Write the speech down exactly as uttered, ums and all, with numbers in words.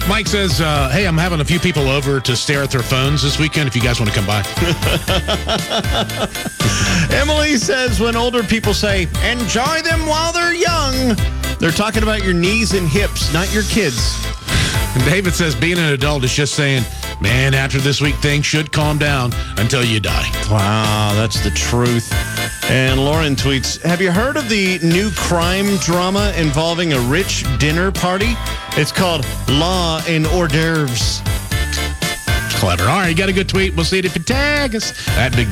Mike says, uh, hey, I'm having a few people over to stare at their phones this weekend if you guys want to come by. Emily says when older people say, enjoy them while they're young, they're talking about your knees and hips, not your kids. And David says being an adult is just saying, man, after this week, things should calm down until you die. Wow, that's the truth. And Lauren tweets, have you heard of the new crime drama involving a rich dinner party? It's called Law and Hors d'oeuvres. Clever. All right, you got a good tweet. We'll see it if you tag us. That big